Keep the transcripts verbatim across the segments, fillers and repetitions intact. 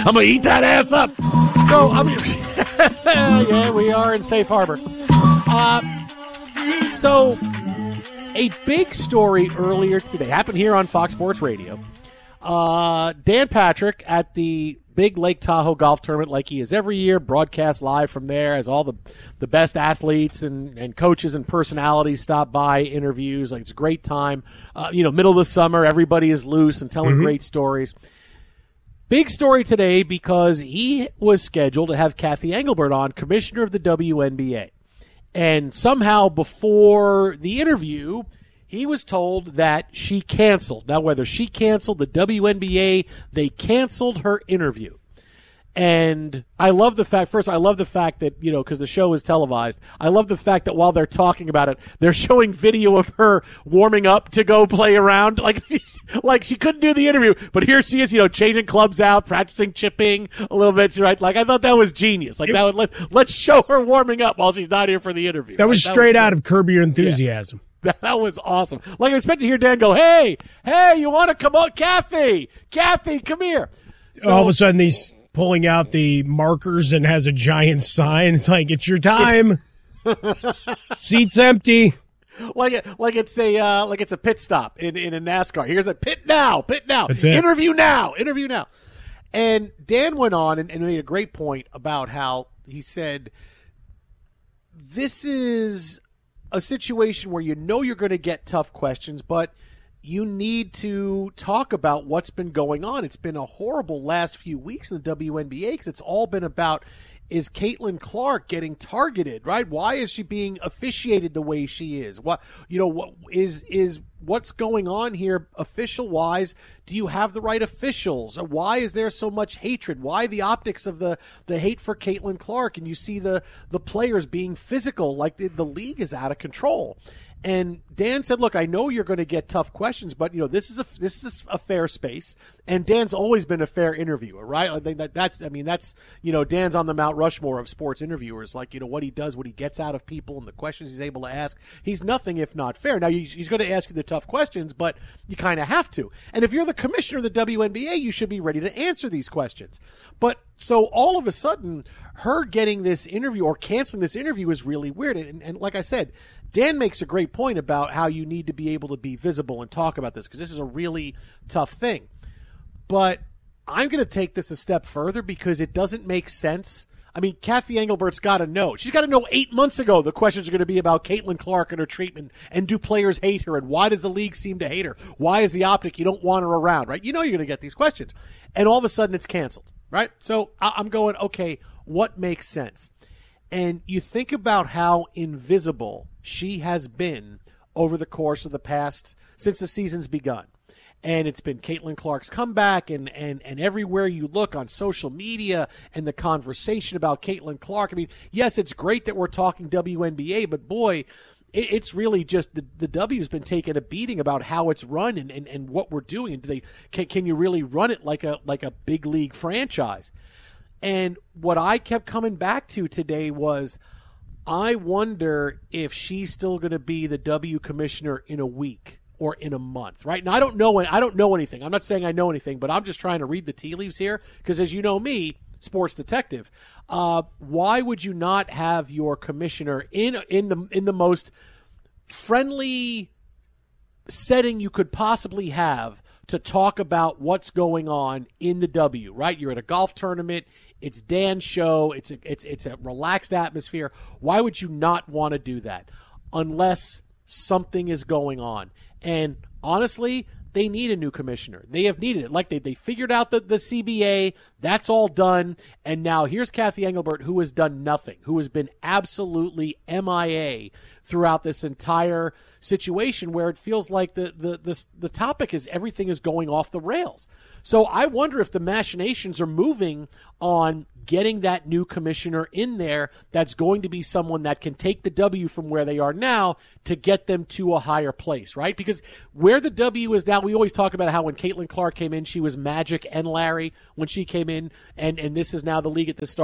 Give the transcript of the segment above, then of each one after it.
I'm going to eat that ass up. So, I mean, yeah, we are in safe harbor. Uh, so, a big story earlier today happened here on Fox Sports Radio. Uh, Dan Patrick at the big Lake Tahoe golf tournament, like he is every year, broadcast live from there as all the the best athletes and, and coaches and personalities stop by, interviews. Like, it's a great time. Uh, you know, middle of the summer, everybody is loose and telling mm-hmm. great stories. Big story today because he was scheduled to have Kathy Engelbert on, commissioner of the W N B A. And somehow before the interview, he was told that she canceled. Now, whether she canceled the W N B A, they canceled her interview. And I love the fact, first, I love the fact that, you know, because the show is televised, I love the fact that while they're talking about it, they're showing video of her warming up to go play around. Like, like she couldn't do the interview, but here she is, you know, changing clubs out, practicing chipping a little bit, right? Like, I thought that was genius. Like, that would let, let's show her warming up while she's not here for the interview. That was like, straight that was out of Curb Your Enthusiasm. Yeah. That was awesome. Like, I expect to hear Dan go, hey, hey, you want to come on? Kathy, Kathy, come here. So, all of a sudden, he's pulling out the markers and has a giant sign. It's like, it's your time. Seat's empty. Like it, like it's a uh, like it's a pit stop in, in a NASCAR. Here's a pit now, pit now, interview now, interview now. And Dan went on and, and made a great point about how he said, this is a situation where you know you're going to get tough questions, but you need to talk about what's been going on. It's been a horrible last few weeks in the W N B A because it's all been about, is Caitlin Clark getting targeted, right? Why is she being officiated the way she is? What, you know, what is, is what's going on here official wise? Do you have the right officials? Or why is there so much hatred? Why the optics of the, the hate for Caitlin Clark? And you see the, the players being physical, like the, the league is out of control. And Dan said, look, I know you're going to get tough questions, but, you know, this is a, this is a fair space. And Dan's always been a fair interviewer, right? I think that that's, I mean, that's, you know, Dan's on the Mount Rushmore of sports interviewers, like, you know, what he does, what he gets out of people and the questions he's able to ask. He's nothing if not fair. Now, he's going to ask you the tough questions, but you kind of have to. And if you're the commissioner of the W N B A, you should be ready to answer these questions. But so all of a sudden, her getting this interview or canceling this interview is really weird. And, and like I said, Dan makes a great point about how you need to be able to be visible and talk about this because this is a really tough thing. But I'm going to take this a step further because it doesn't make sense. I mean, Kathy Engelbert's got to know. She's got to know eight months ago the questions are going to be about Caitlin Clark and her treatment, and do players hate her, and why does the league seem to hate her? Why is the optic you don't want her around, right? You know you're going to get these questions. And all of a sudden it's canceled, right? So I'm going, okay, what makes sense? And you think about how invisible she has been over the course of the past, since the season's begun. And it's been Caitlin Clark's comeback, and, and, and everywhere you look on social media and the conversation about Caitlin Clark. I mean, yes, it's great that we're talking W N B A, but boy, it, it's really just the, the W's been taking a beating about how it's run and, and, and what we're doing. And do they can, can you really run it like a like a big league franchise? And what I kept coming back to today was, I wonder if she's still going to be the W commissioner in a week or in a month, right? Now, I don't know. I don't know anything. I'm not saying I know anything, but I'm just trying to read the tea leaves here because, as you know me, sports detective, uh, why would you not have your commissioner in in the in the most friendly setting you could possibly have to talk about what's going on in the W, right? You're at a golf tournament. It's Dan's show. It's a, it's it's a relaxed atmosphere. Why would you not want to do that unless something is going on? And honestly, they need a new commissioner. They have needed it. Like they, they figured out the, the C B A. That's all done. And now here's Kathy Engelbert, who has done nothing, who has been absolutely M I A throughout this entire situation, where it feels like the, the, the, the topic is everything is going off the rails. So I wonder if the machinations are moving on getting that new commissioner in there that's going to be someone that can take the W from where they are now to get them to a higher place, right? Because where the W is now, we always talk about how when Caitlin Clark came in, she was Magic and Larry when she came in, and, and this is now the league at the start.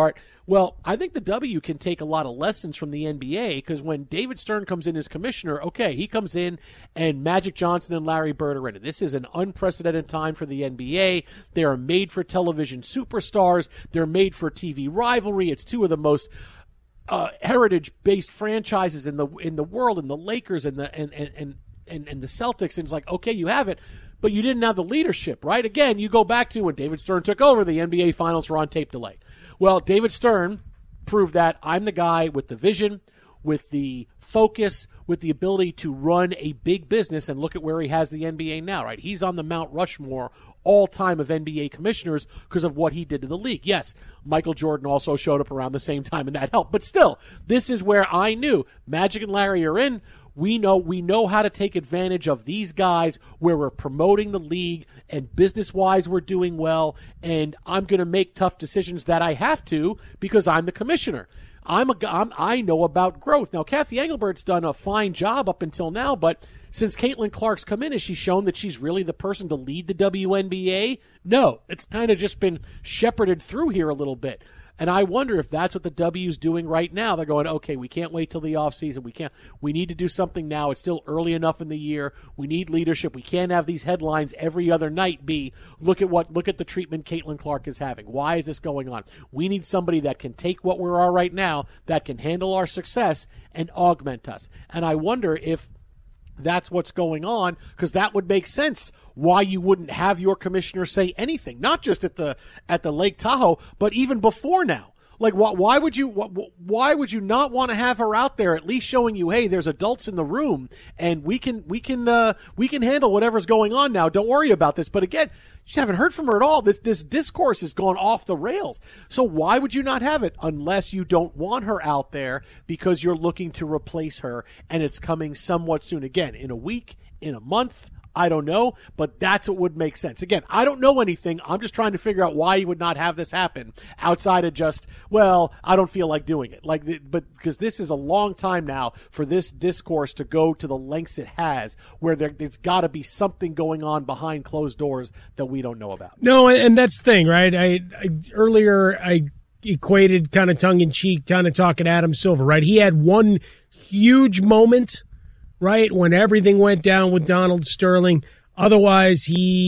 Well, I think the W can take a lot of lessons from the N B A because when David Stern comes in as commissioner, okay, he comes in and Magic Johnson and Larry Bird are in it. This is an unprecedented time for the N B A. They are made-for-television superstars. They're made-for-T V rivalry. It's two of the most uh, heritage-based franchises in the in the world, and the Lakers and the and and and, and, and the Celtics. And it's like, okay, you have it, but you didn't have the leadership, right? Again, you go back to when David Stern took over, the N B A Finals were on tape delay. Well, David Stern proved that I'm the guy with the vision, with the focus, with the ability to run a big business, and look at where he has the N B A now, right? He's on the Mount Rushmore all-time of N B A commissioners because of what he did to the league. Yes, Michael Jordan also showed up around the same time, and that helped. But still, this is where I knew Magic and Larry are in. We know we know how to take advantage of these guys where we're promoting the league and business-wise we're doing well, and I'm going to make tough decisions that I have to because I'm the commissioner. I'm a I'm, I know about growth. Now, Kathy Engelbert's done a fine job up until now, but since Caitlin Clark's come in, has she shown that she's really the person to lead the W N B A? No, it's kind of just been shepherded through here a little bit. And I wonder if that's what the W's doing right now. They're going, okay, we can't wait till the offseason. We can't. We need to do something now. It's still early enough in the year. We need leadership. We can't have these headlines every other night be, look at what, look at the treatment Caitlin Clark is having. Why is this going on? We need somebody that can take what we are right now, that can handle our success and augment us. And I wonder if that's what's going on, because that would make sense why you wouldn't have your commissioner say anything, not just at the at the Lake Tahoe, but even before now. Like, why, why would you why would you not want to have her out there at least showing you, hey, there's adults in the room and we can we can uh, we can handle whatever's going on now. Don't worry about this. But again, you haven't heard from her at all. This this discourse has gone off the rails. So why would you not have it unless you don't want her out there because you're looking to replace her and it's coming somewhat soon? Again, in a week, in a month, I don't know, but that's what would make sense. Again, I don't know anything. I'm just trying to figure out why you would not have this happen outside of just, well, I don't feel like doing it. Like, but because this is a long time now for this discourse to go to the lengths it has, where there, there's got to be something going on behind closed doors that we don't know about. No, and that's the thing, right? I, I earlier I equated kind of tongue in cheek, kind of talking Adam Silver, right? He had one huge moment, right, when everything went down with Donald Sterling. Otherwise,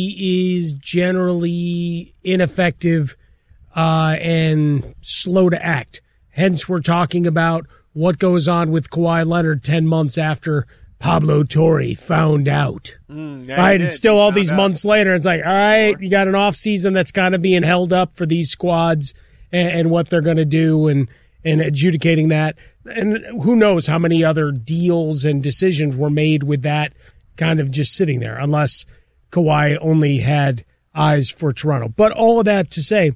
he is generally ineffective uh, and slow to act. Hence, we're talking about what goes on with Kawhi Leonard ten months after Pablo Torre found out. Mm, yeah, right, and still all these out. months later, it's like, all right, Sure. You got an off season that's kind of being held up for these squads and, and what they're going to do and, and adjudicating that. And who knows how many other deals and decisions were made with that kind of just sitting there, unless Kawhi only had eyes for Toronto. But all of that to say,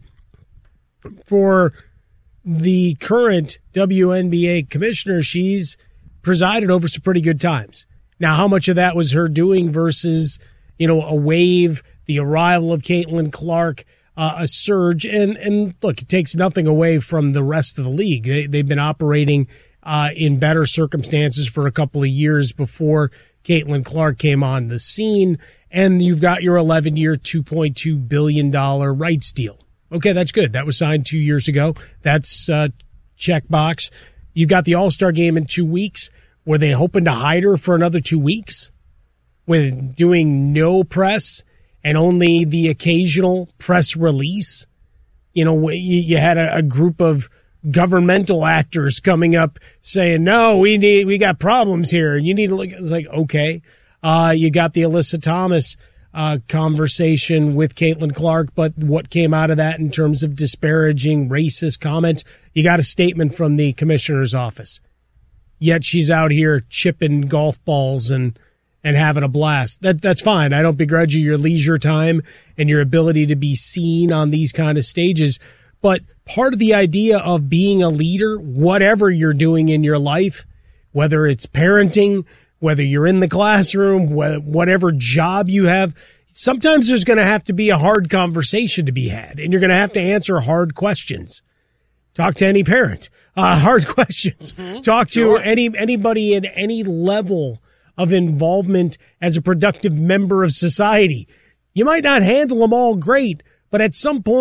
for the current W N B A commissioner, she's presided over some pretty good times. Now, how much of that was her doing versus, you know, a wave, the arrival of Caitlin Clark, Uh, a surge, and and look, it takes nothing away from the rest of the league. They, they've been operating uh, in better circumstances for a couple of years before Caitlin Clark came on the scene, and you've got your eleven-year, two point two billion dollars rights deal. Okay, that's good. That was signed two years ago. That's uh, checkbox. You've got the All-Star game in two weeks. Were they hoping to hide her for another two weeks with doing no press and only the occasional press release? You know, you, you had a, a group of governmental actors coming up saying, no, we need, we got problems here. You need to look. It's like, okay. Uh, you got the Alyssa Thomas uh, conversation with Caitlin Clark, but what came out of that in terms of disparaging, racist comments? You got a statement from the commissioner's office. Yet she's out here chipping golf balls and and having a blast. That that's fine. I don't begrudge you your leisure time and your ability to be seen on these kind of stages. But part of the idea of being a leader, whatever you're doing in your life, whether it's parenting, whether you're in the classroom, whatever job you have, sometimes there's going to have to be a hard conversation to be had, and you're going to have to answer hard questions. Talk to any parent. Uh, hard questions. Mm-hmm. Talk to Sure. any anybody in any level of involvement as a productive member of society. You might not handle them all great, but at some point,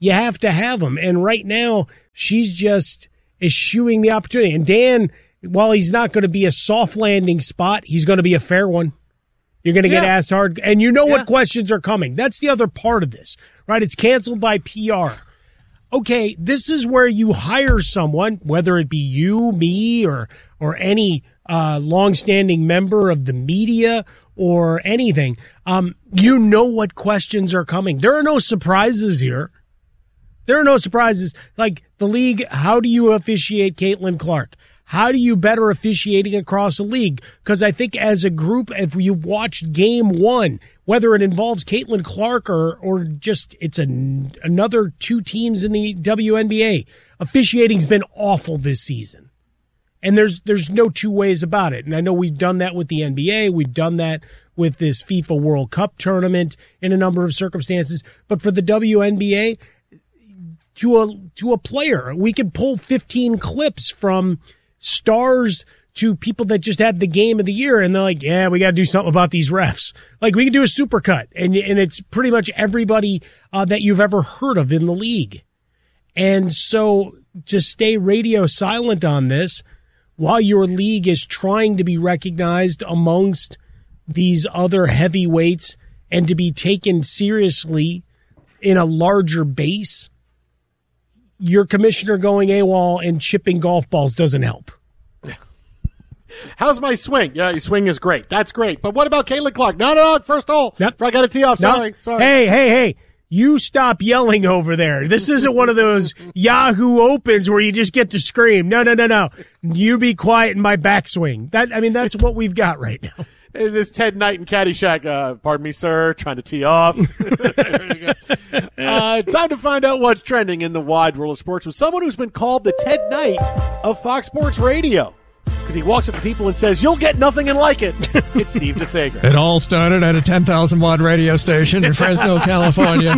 you have to have them. And right now, she's just eschewing the opportunity. And Dan, while he's not going to be a soft landing spot, he's going to be a fair one. You're going to yeah. get asked hard, and you know yeah. what questions are coming. That's the other part of this, right? It's canceled by P R. Okay, this is where you hire someone, whether it be you, me, or or any uh, longstanding member of the media or anything. Um, you know what questions are coming. There are no surprises here. There are no surprises. Like the league, how do you officiate Caitlin Clark? How do you better officiating across the league? Because I think as a group, if you've watched game one, whether it involves Caitlin Clark or or just it's a, another two teams in the W N B A, officiating's been awful this season. And there's there's no two ways about it. And I know we've done that with the N B A. We've done that with this FIFA World Cup tournament in a number of circumstances. But for the W N B A, to a to a player, we could pull fifteen clips from stars to people that just had the game of the year, and they're like, yeah, we got to do something about these refs. Like, we could do a supercut, and and it's pretty much everybody uh, that you've ever heard of in the league. And so to stay radio silent on this while your league is trying to be recognized amongst these other heavyweights and to be taken seriously in a larger base, your commissioner going AWOL and chipping golf balls doesn't help. How's my swing? Yeah, your swing is great. That's great. But what about Caitlin Clark? No, no, no, first hole. Yep. I got to tee off. Sorry, nope. sorry. Hey, hey, hey. You stop yelling over there. This isn't one of those Yahoo Opens where you just get to scream. No, no, no, no. You be quiet in my backswing. That, I mean, that's what we've got right now. Is this Ted Knight and Caddyshack? Uh, pardon me, sir. Trying to tee off. uh, time to find out what's trending in the wide world of sports with someone who's been called the Ted Knight of Fox Sports Radio. Because he walks up to people and says, you'll get nothing and like it. It's Steve DeSager. It all started at a ten thousand watt radio station in Fresno, California.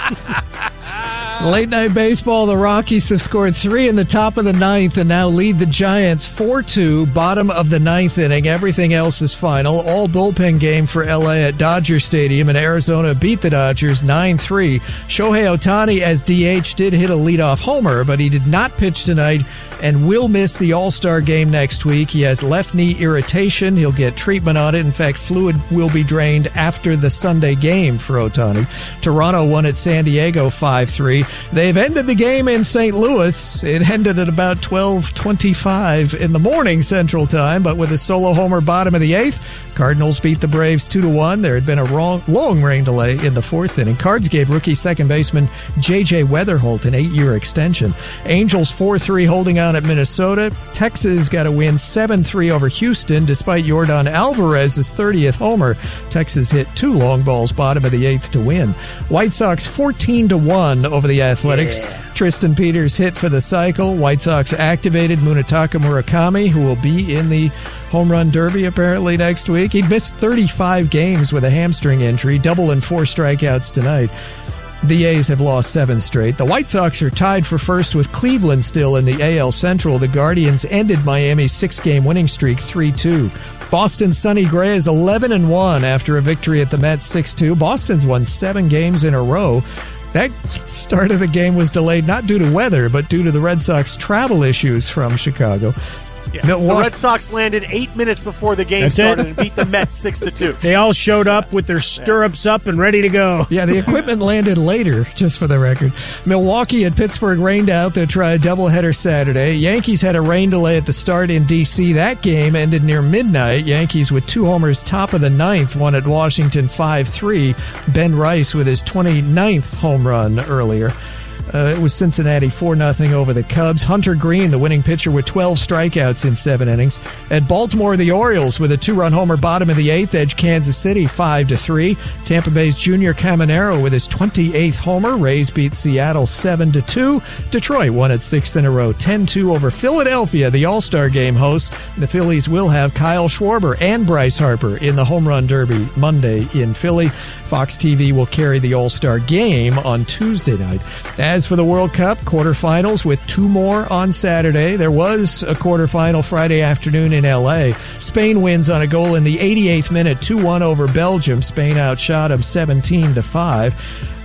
Late night baseball, the Rockies have scored three in the top of the ninth and now lead the Giants four two, bottom of the ninth inning. Everything else is final. All bullpen game for L A at Dodger Stadium, and Arizona beat the Dodgers nine three. Shohei Ohtani, as D H, did hit a leadoff homer, but he did not pitch tonight and will miss the All-Star game next week. He has left knee irritation. He'll get treatment on it. In fact, fluid will be drained after the Sunday game for Ohtani. Toronto won at San Diego five three. They've ended the game in Saint Louis. It ended at about twelve twenty-five in the morning Central Time, but with a solo homer bottom of the eighth, Cardinals beat the Braves two to one. There had been a wrong, long rain delay in the fourth inning. Cards gave rookie second baseman J J Weatherholt an eight-year extension. Angels four three holding on at Minnesota. Texas got a win seven three over Houston despite Yordan Alvarez's thirtieth homer. Texas hit two long balls bottom of the eighth to win. White Sox fourteen to one over the Athletics. Yeah. Tristan Peters hit for the cycle. White Sox activated Munetaka Murakami, who will be in the Home Run Derby apparently next week. He'd missed thirty-five games with a hamstring injury, double and four strikeouts tonight. The A's have lost seven straight. The White Sox are tied for first with Cleveland still in the A L Central. The Guardians ended Miami's six-game winning streak three two. Boston's Sonny Gray is eleven and one after a victory at the Mets six two. Boston's won seven games in a row. That start of the game was delayed not due to weather, but due to the Red Sox travel issues from Chicago. Yeah. The Red Sox landed eight minutes before the game That's started it. and beat the Mets six to two. They all showed up with their stirrups up and ready to go. Yeah, the equipment landed later, just for the record. Milwaukee and Pittsburgh rained out. They'll try a doubleheader Saturday. Yankees had a rain delay at the start in D C. That game ended near midnight. Yankees with two homers top of the ninth won at Washington five three. Ben Rice with his twenty-ninth home run earlier. Uh, it was Cincinnati four nothing over the Cubs. Hunter Green, the winning pitcher, with twelve strikeouts in seven innings. At Baltimore, the Orioles with a two-run homer bottom of the eighth edge Kansas City five to three. Tampa Bay's Junior Caminero with his twenty-eighth homer. Rays beat Seattle seven to two. Detroit won its sixth in a row ten two over Philadelphia, the All-Star Game hosts. The Phillies will have Kyle Schwarber and Bryce Harper in the Home Run Derby Monday in Philly. Fox T V will carry the All-Star Game on Tuesday night. As for the World Cup, quarterfinals with two more on Saturday. There was a quarterfinal Friday afternoon in L A. Spain wins on a goal in the eighty-eighth minute, two one over Belgium. Spain outshot them seventeen to five.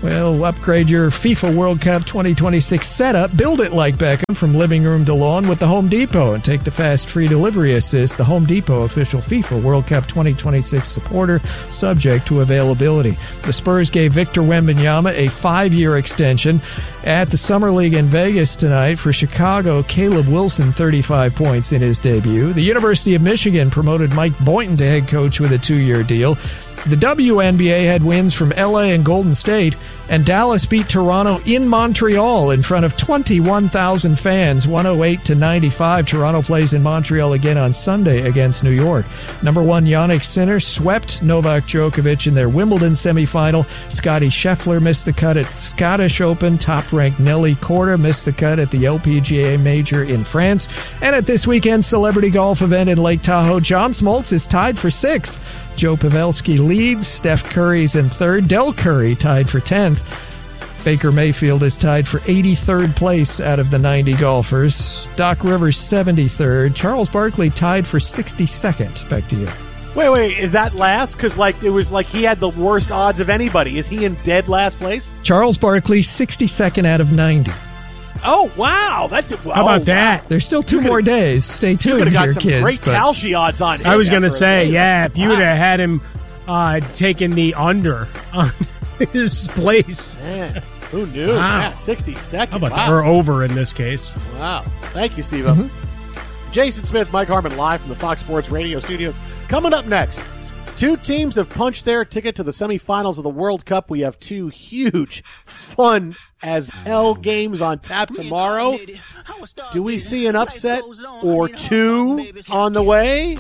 Well, upgrade your FIFA World Cup twenty twenty-six setup. Build it like Beckham from living room to lawn with the Home Depot and take the fast free delivery assist. The Home Depot official FIFA World Cup twenty twenty-six supporter, subject to availability. The Spurs gave Victor Wembanyama a five-year extension. At the Summer League in Vegas tonight for Chicago, Caleb Wilson, thirty-five points in his debut. The University of Michigan promoted Mike Boynton to head coach with a two-year deal. The W N B A had wins from L A and Golden State, and Dallas beat Toronto in Montreal in front of twenty-one thousand fans, one oh eight to ninety-five. Toronto plays in Montreal again on Sunday against New York. Number one Jannik Sinner swept Novak Djokovic in their Wimbledon semifinal. Scottie Scheffler missed the cut at Scottish Open. Top-ranked Nelly Korda missed the cut at the L P G A Major in France. And at this weekend's celebrity golf event in Lake Tahoe, John Smoltz is tied for sixth. Joe Pavelski leads. Steph Curry's in third. Del Curry tied for tenth. Baker Mayfield is tied for eighty-third place out of the ninety golfers. Doc Rivers seventy-third. Charles Barkley tied for sixty-second. Back to you. Wait, wait, is that last? Because like it was like he had the worst odds of anybody. Is he in dead last place? Charles Barkley sixty-second out of ninety. Oh, wow. That's it. How about oh, that? Wow. There's still two more days. Stay tuned here, got some kids. Great but... Kalshi odds on him. I was going to say, yeah, if you wow. would have had him uh, taking the under on his place. Man, who knew? Wow. Yeah, sixty-second. How about wow. that? Or over in this case. Wow. Thank you, Steve. Mm-hmm. Jason Smith, Mike Harmon, live from the Fox Sports Radio studios. Coming up next, two teams have punched their ticket to the semifinals of the World Cup. We have two huge, fun as hell games on tap tomorrow. Do we see an upset or two on the way?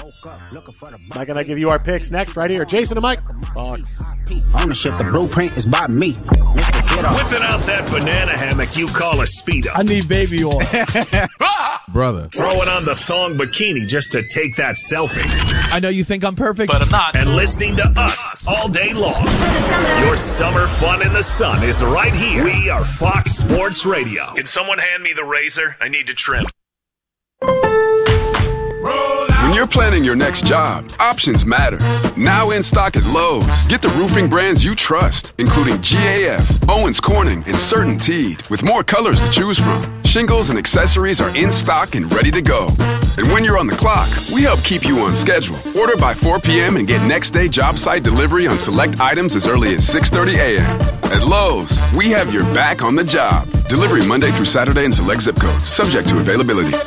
Mike and I give you our picks next right here. Jason and Mike, Fox. Ownership, the blueprint is by me. Whipping out that banana hammock you call a Speedo. I need baby oil. Brother. Throwing on the thong bikini just to take that selfie. I know you think I'm perfect, but I'm not. And listening to us all day long. Your summer fun in the sun is right here. We are Fox Sports Radio. Can someone hand me the razor? I need to trim. When you're planning your next job, options matter. Now in stock at Lowe's, get the roofing brands you trust, including G A F, Owens Corning, and CertainTeed, with more colors to choose from. Shingles and accessories are in stock and ready to go. And when you're on the clock, we help keep you on schedule. Order by four p.m. and get next day job site delivery on select items as early as six thirty a.m. At Lowe's, we have your back on the job. Delivery Monday through Saturday in select zip codes, subject to availability.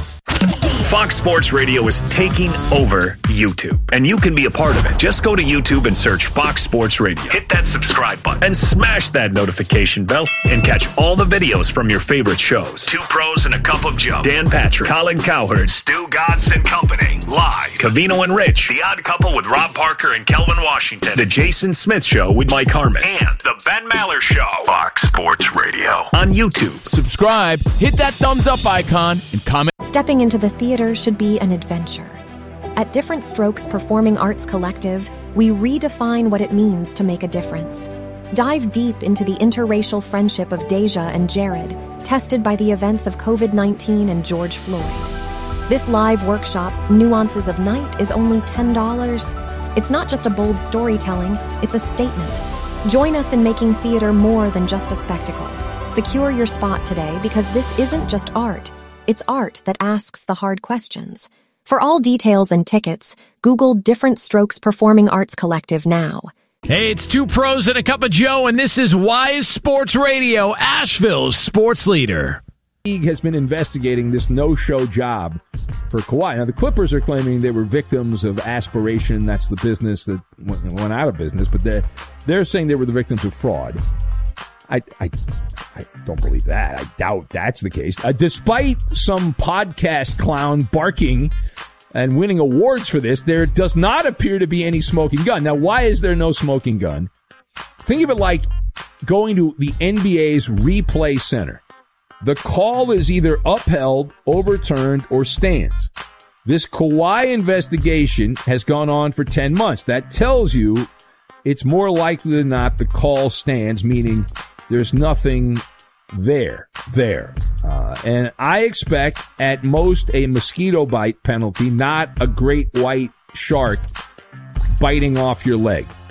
Fox Sports Radio is taking over YouTube, and you can be a part of it. Just go to YouTube and search Fox Sports Radio. Hit that subscribe button and smash that notification bell and catch all the videos from your favorite shows. Two Pros and a Cup of Joe. Dan Patrick, Colin Cowherd, Stu Godson Company. Live. Cavino and Rich. The Odd Couple with Rob Parker and Kelvin Washington. The Jason Smith Show with Mike Harmon. And The Ben Maller Show. Fox Sports Radio. On YouTube. Subscribe, hit that thumbs up icon, and comment. Stepping into the theater should be an adventure. At Different Strokes Performing Arts Collective, we redefine what it means to make a difference. Dive deep into the interracial friendship of Deja and Jared, tested by the events of covid nineteen and George Floyd. This live workshop, Nuances of Night, is only ten dollars. It's not just a bold storytelling, it's a statement. Join us in making theater more than just a spectacle. Secure your spot today because this isn't just art. It's art that asks the hard questions. For all details and tickets, Google Different Strokes Performing Arts Collective now. Hey, it's Two Pros and a Cup of Joe, and this is Wise Sports Radio, Asheville's sports leader. The league has been investigating this no-show job for Kawhi. Now, the Clippers are claiming they were victims of aspiration. That's the business that went out of business, but they're, they're saying they were the victims of fraud. I, I, I don't believe that. I doubt that's the case. Uh, despite some podcast clown barking and winning awards for this, there does not appear to be any smoking gun. Now, why is there no smoking gun? Think of it like going to the N B A's replay center. The call is either upheld, overturned, or stands. This Kawhi investigation has gone on for ten months. That tells you it's more likely than not the call stands, meaning there's nothing there, there. Uh, and I expect at most a mosquito bite penalty, not a great white shark biting off your leg.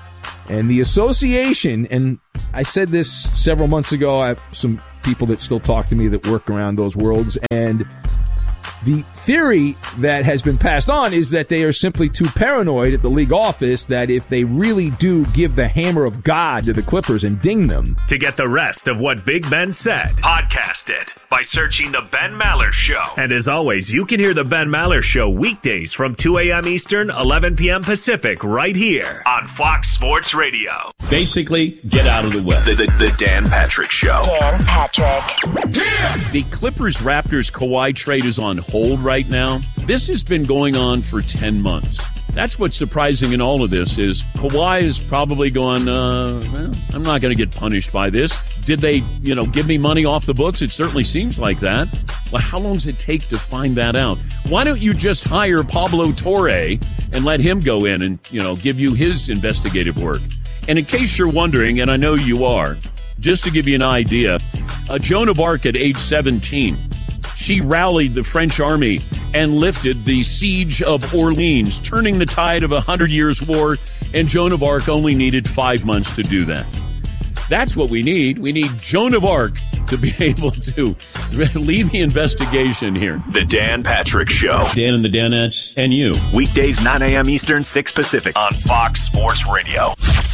And the association, and I said this several months ago, I have some people that still talk to me that work around those worlds, and the theory that has been passed on is that they are simply too paranoid at the league office that if they really do give the hammer of God to the Clippers and ding them. To get the rest of what Big Ben said, podcast it by searching The Ben Maller Show. And as always, you can hear The Ben Maller Show weekdays from two a.m. Eastern, eleven p.m. Pacific, right here on Fox Sports Radio. Basically, get out of the way. The, the, the Dan Patrick Show. Dan Patrick. The Clippers-Raptors Kawhi trade is on hold right now. This has been going on for ten months. That's what's surprising in all of this is Kawhi is probably going, uh, well, I'm not going to get punished by this. Did they, you know, give me money off the books? It certainly seems like that. Well, how long does it take to find that out? Why don't you just hire Pablo Torre and let him go in and, you know, give you his investigative work? And in case you're wondering, and I know you are, just to give you an idea, uh, Joan of Arc at age seventeen, she rallied the French army and lifted the siege of Orleans, turning the tide of a Hundred Years' War, and Joan of Arc only needed five months to do that. That's what we need. We need Joan of Arc to be able to lead the investigation here. The Dan Patrick Show. Dan and the Danettes and you. Weekdays, nine a.m. Eastern, six Pacific on Fox Sports Radio.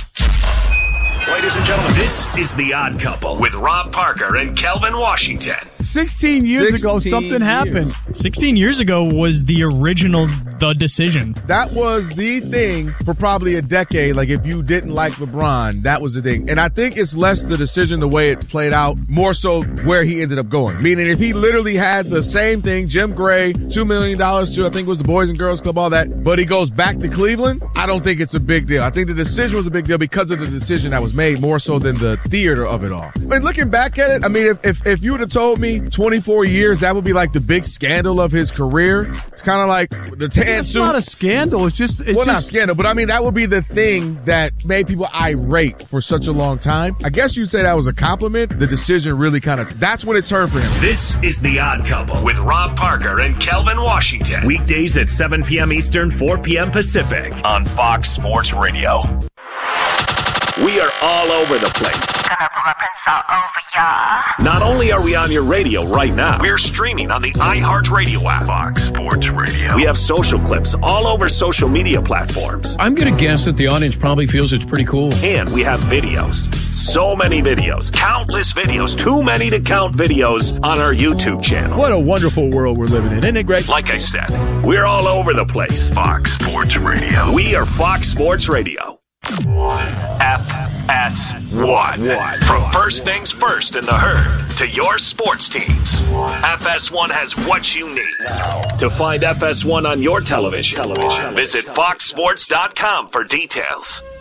Ladies and gentlemen, this is The Odd Couple with Rob Parker and Kelvin Washington. sixteen years sixteen ago, something years. happened. sixteen years ago was the original The Decision. That was the thing for probably a decade. Like, if you didn't like LeBron, that was the thing. And I think it's less the decision, the way it played out, more so where he ended up going. Meaning, if he literally had the same thing, Jim Gray, two million dollars to, I think it was the Boys and Girls Club, all that, but he goes back to Cleveland, I don't think it's a big deal. I think the decision was a big deal because of the decision that was made, more so than the theater of it all. And looking back at it, I mean, if if, if you would have told me twenty-four years, that would be like the big scandal of his career. It's kind of like the tan It's suit. not a scandal. It's just it's well, just, not scandal, but I mean, that would be the thing that made people irate for such a long time. I guess you'd say that was a compliment. The decision really kind of, that's when it turned for him. This is The Odd Couple with Rob Parker and Kelvin Washington. Weekdays at seven p.m. Eastern, four p.m. Pacific on Fox Sports Radio. We are all over the place. Gonna rub this all over ya. Not only are we on your radio right now, we're streaming on the iHeartRadio app. Fox Sports Radio. We have social clips all over social media platforms. I'm going to guess that the audience probably feels it's pretty cool. And we have videos. So many videos. Countless videos. Too many to count videos on our YouTube channel. What a wonderful world we're living in. Isn't it great? Like I said, we're all over the place. Fox Sports Radio. We are Fox Sports Radio. F S one. From first things first in the herd to your sports teams, F S one has what you need. To find F S one on your television, television. Visit fox sports dot com for details.